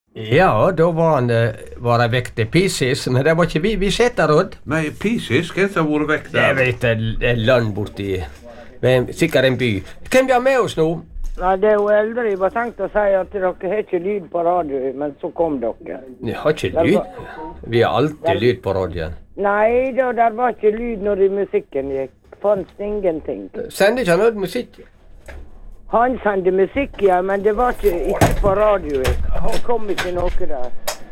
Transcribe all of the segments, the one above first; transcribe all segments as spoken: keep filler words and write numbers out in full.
Ja, da var han var jeg vekk til Pisis, men det var ikke vi, vi Seterud. Nei, Pisis, hvem som har vært vekk der? Jeg vet, det er land borti, men sikkert en by. Hvem vi har med oss nå? Nei, det er jo eldre. Jeg var tenkt å si at dere har ikke lyd på radio, men så kom dere. Vi har ikke lyd. Vi har alltid lyd på radioen. Nei, da, der var ikke lyd når musikken gikk. Fanns ingenting. Sender ikke han ut musikk? Han sendte musikk, ja, men det var ikke, ikke på radio. Det kom ikke noe der.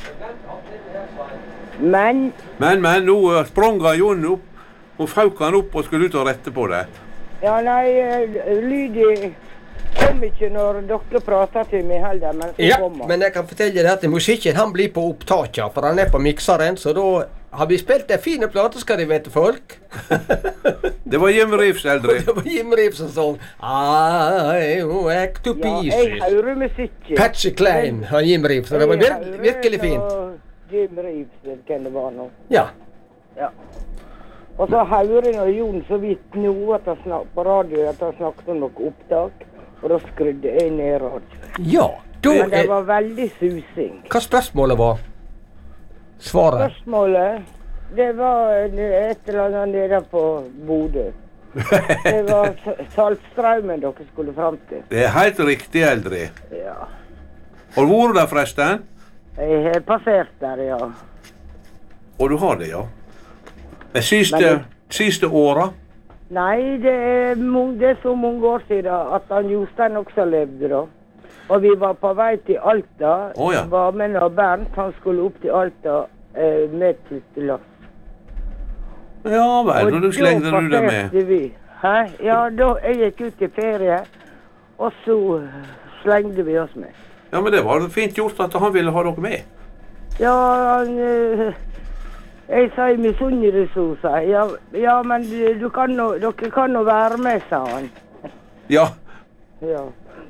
Men... Men, men, nå sprang han Jon opp, og fauk han opp og skulle ut og rette på det. Ja, nei, lydet kom ikke når dere pratet til meg heller, men så ja, kom han. Men jeg kan fortelle deg at musikken, han blir på opptaket, for han er på mikseren, så da har vi spilt en fine plate, skal de vite folk. Det var Jim Reeves, eldre. Det var Jim Reeves som sånn I wake to pieces. Ja, jeg hører musikken. Patsy Cline har Jim Reeves, så det var virkelig, virkelig fint. Jim Reeves, kan det være noe. Ja. Ja. Og så hører jeg Jon så vidt nå at han snak, på radio at han snakket om noe opptak, og da skrudde jeg ned radio. Ja, da Men det var veldig susing. Hva spørsmålet var? Svaret? Spørsmålet, det var et eller annet nede på Bodø. Det var Saltstraumen dere skulle frem til. Det er helt riktig, eldre. Ja. Har du vært der forresten? Jeg har passert der, ja. Og du har det, ja. Det siste, det, siste året? Nei, det er, det er så mange år siden at han Jostein også levde da. Og vi var på vei til Alta. Oh, ja. Var med når Bernt, han skulle opp til Alta eh, med til lass. Ja vel, og du slengte du det med? Vi. Hæ? Ja, da jeg gikk ut i ferie, og så slengte vi oss med. Ja, men det var fint gjort at han ville ha dere med. Ja, han... Eh, jeg sa i misunnelig så, sa jeg. Ja, ja, men du kan no, dere kan jo være med, sa han. Ja. Ja.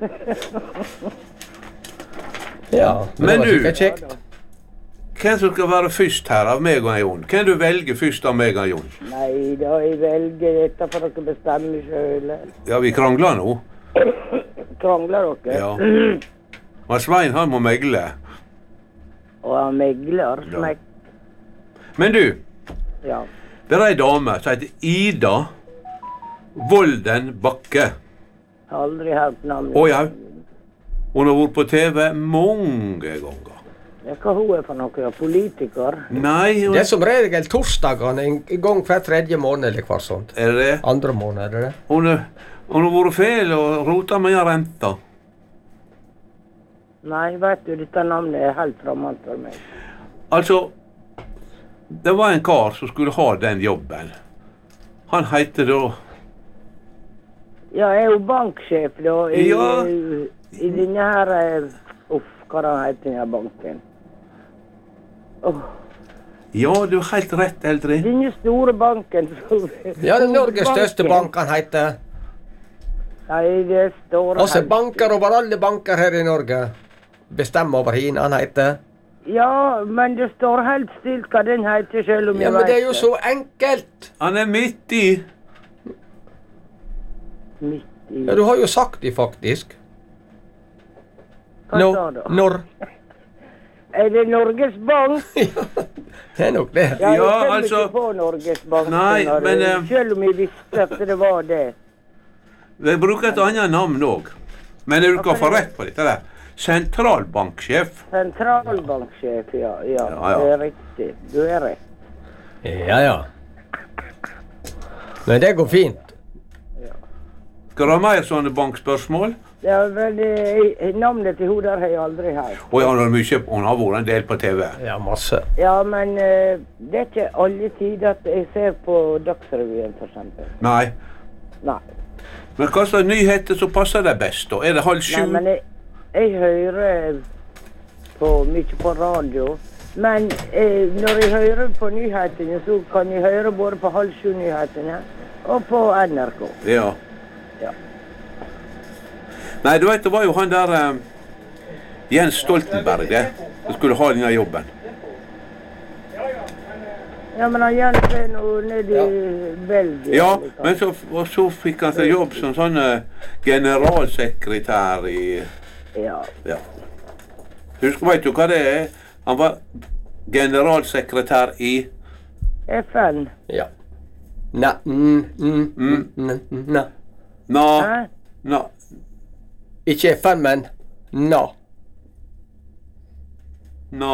Ja, men, men du, kjekt. Hvem som skal være først her av meg og Jon? Hvem du velger først av meg og Jon? Nei, da jeg velger dette for dere bestemmer selv. Ja, vi krangler nå. Krangler dere? Ja. Og Svein, han må megle. Og han megler, smekk. Men du, ja. Det er en dame som heter Ida Volden Bakke. Jeg har aldri hørt navnet. Å ja. Hun har vært på T V mange ganger. Ja, hva hun er for noe? Politiker? Nei, hun... Det er som regel torsdagene, en gang hver tredje måned eller hva sånt. Er det det? Andre måned, er det det? Hun, er, hun har vært feil og rotet med renta. Nei, vet du, dette navnet er helt fremmed for meg. Altså, det var en kar som skulle ha den jobben. Han heter da... Ja, jeg er jo banksjef da, i, ja. i, i denne her, uff, hva han heter denne banken? Oh. Ja, du er helt rett, eldre. Denne store banken. Ja, det er Norges største bank han heter. Nei, det står... Også banker over alle banker her i Norge. Bestemmer over henne, han heter. Ja, men det står helt stilt hva den heter, selv om ja, jeg vet det. Ja, men det er jo så enkelt. Han er midt i. Midt i. Ja, du har jo sagt det faktisk. Hva sa du? Når? Er det Norges Bank? Ja, det er nok det. Ja, jeg ja, følger altså... ikke på Norges Bank. Nei, men... Uh, selv om jeg visste at det var det. Vi bruker et annet navn også. Men du kan få rett på dette der. Sentralbanksjef. Sentralbanksjef, ja, ja. Ja, ja. Det er riktig. Du er rett. Ja, ja. Men det går fint. Skal du ha mer sånne bankspørsmål? Ja, vel, navnet til hun der har jeg aldri hørt. Og ja, hun har, mye, hun har vært en del på T V. Ja, masse. Ja, men uh, det er ikke alle tider at jeg ser på Dagsrevyen, for eksempel. Nei. Nei. Men hva slags nyheter som passer deg best da? Er det halv sju? Nei, men jeg, jeg hører på, mye på radio. Men eh, når jeg hører på nyhetene, så kan jeg høre både på halv sju nyhetene og på N R K. Ja. Ja. Nei, du vet, det var jo han der um, Jens Stoltenberg, det, som skulle ha denne jobben. Ja, men han Jens er nå nede i Belgia. Ja, men så, og så fikk han seg jobb som sånn uh, generalsekretær i... Ja. Ja. Husk, vet du hva det er? Han var generalsekretær i F N. Ja. Na, mm, mm, mm, mm, na. Na, Hæ? na. Ikke F N, men na. Na.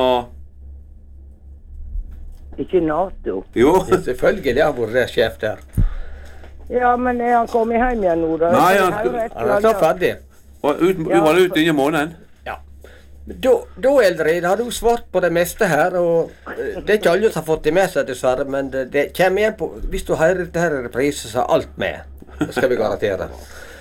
Ikke NATO. Jo. Selvfølgelig har vært sjef der. Ja, men er han kommet hjem igjen nå, da? Nei, Jeg han- hører et Han eller er snart annet. ferdig. Og ut, Ja. var ute innen måneden. Ja. Da, da Eldrid, har du svart på det meste her, og eh, det er ikke alle som har fått det med seg, dessverre, men det, det kommer igjen på, hvis du hører dette her i reprise, så er alt med. Det skal vi garantere.